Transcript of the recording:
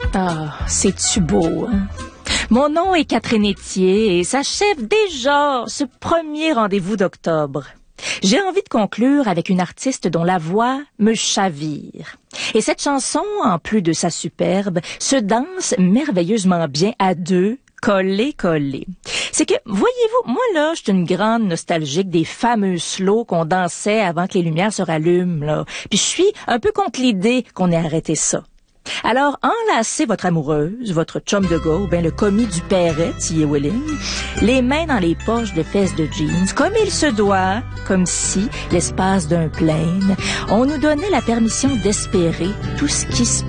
Ah, c'est-tu beau, hein? Mon nom est Catherine Etier et s'achève déjà ce premier rendez-vous d'octobre. J'ai envie de conclure avec une artiste dont la voix me chavire. Et cette chanson, en plus de sa superbe, se danse merveilleusement bien à deux, collé. C'est que, voyez-vous, moi là, je suis une grande nostalgique des fameux slows qu'on dansait avant que les lumières se rallument, là. Puis je suis un peu contre l'idée qu'on ait arrêté ça. Alors, enlacez votre amoureuse, votre chum de gars, ou bien le commis du Perret, T.A. Willing, les mains dans les poches de fesses de jeans, comme il se doit, comme si, l'espace d'un plaine, on nous donnait la permission d'espérer tout ce qui se